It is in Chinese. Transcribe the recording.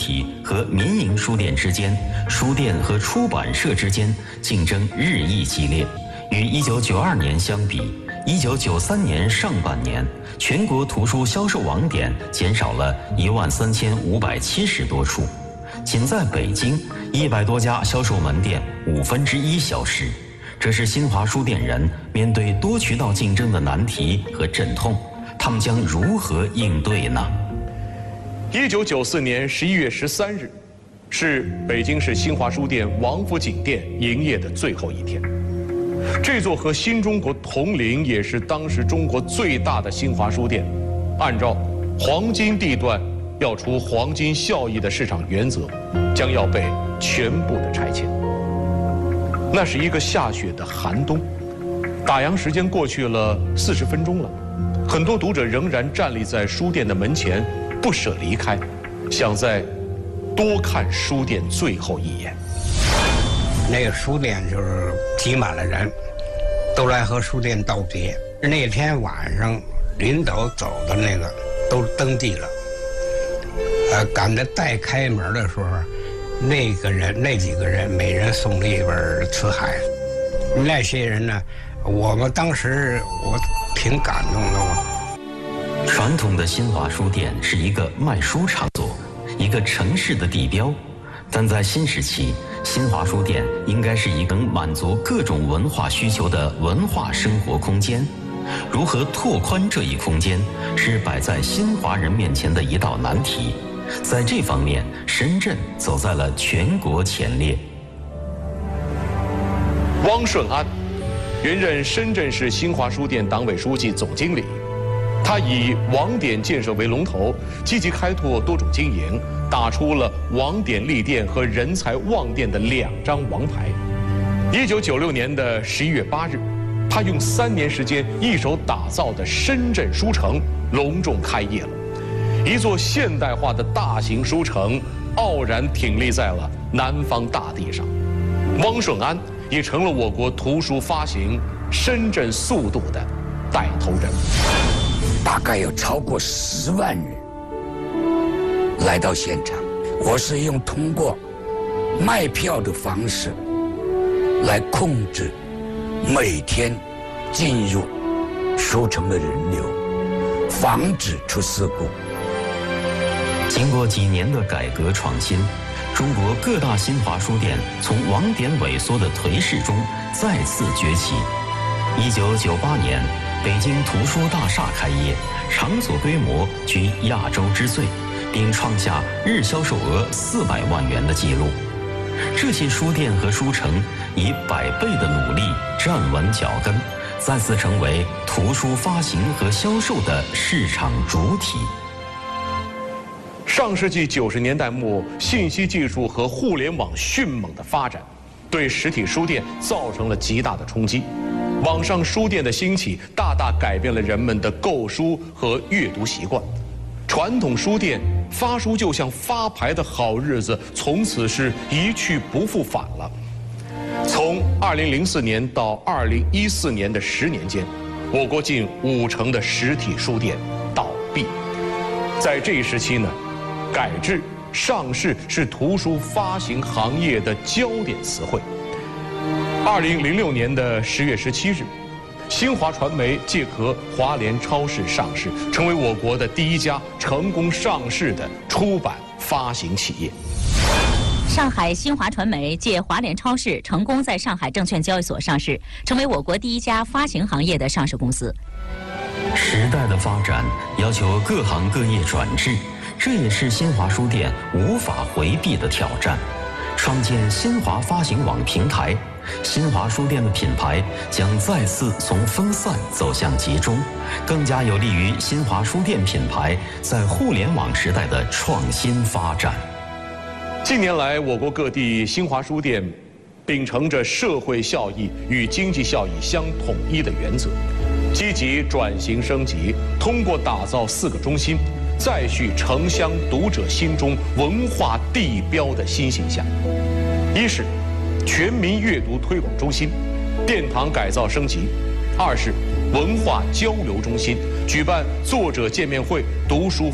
体和民营书店之间、书店和出版社之间竞争日益激烈。与1992年相比，1993年上半年，全国图书销售网点减少了13570多处，仅在北京100多家销售门店1/5消失。这是新华书店人面对多渠道竞争的难题和阵痛，他们将如何应对呢 ？1994年11月13日，是北京市新华书店王府井店营业的最后一天。这座和新中国同龄，也是当时中国最大的新华书店，按照黄金地段要出黄金效益的市场原则，将要被全部的拆迁。那是一个下雪的寒冬，打烊时间过去了40分钟了，很多读者仍然站立在书店的门前，不舍离开，想再多看书店最后一眼。 那个书店就是挤满了人，都来和书店道别。那天晚上，领导走的那个都登记了，赶着带开门的时候，那几个人每人送了一本辞海。那些人呢，我们当时我挺感动的。 传统的新华书店是一个卖书场所，一个城市的地标，但在新时期，新华书店应该是一个能满足各种文化需求的文化生活空间。如何拓宽这一空间，是摆在新华人面前的一道难题。在这方面，深圳走在了全国前列。 汪顺安，原任深圳市新华书店党委书记、总经理。他以网点建设为龙头，积极开拓多种经营，打出了网点立店和人才旺店的2张王牌。1996年的11月8日，他用3年时间一手打造的深圳书城隆重开业了。一座现代化的大型书城傲然挺立在了南方大地上。汪顺安也成了我国图书发行深圳速度的带头人。 大概有超过10万人来到现场，我是通过卖票的方式来控制每天进入书城的人流，防止出事故。 经过几年的改革创新，中国各大新华书店从网点萎缩的颓势中再次崛起。1998年，北京图书大厦开业，场所规模居亚洲之最，并创下日销售额400万元的纪录。这些书店和书城以100倍的努力站稳脚跟，再次成为图书发行和销售的市场主体。 上世纪90年代末，信息技术和互联网迅猛的发展，对实体书店造成了极大的冲击。网上书店的兴起，大大改变了人们的购书和阅读习惯。传统书店发书就像发牌的好日子，从此是一去不复返了。从2004年到2014年的10年间，我国近5成的实体书店倒闭。在这一时期呢，改制、上市是图书发行行业的焦点词汇。2006年的10月17日，新华传媒借壳华联超市上市，成为我国的第一家成功上市的出版发行企业。 上海新华传媒借华联超市成功在上海证券交易所上市，成为我国第一家发行行业的上市公司。 时代的发展要求各行各业转制，这也是新华书店无法回避的挑战。创建新华发行网平台，新华书店的品牌将再次从分散走向集中，更加有利于新华书店品牌在互联网时代的创新发展。 近年来，我国各地新华书店秉承着社会效益与经济效益相统一的原则，积极转型升级，通过打造4个中心，再续城乡读者心中文化地标的新形象。一是全民阅读推广中心，殿堂改造升级；二是文化交流中心，举办作者见面会、读书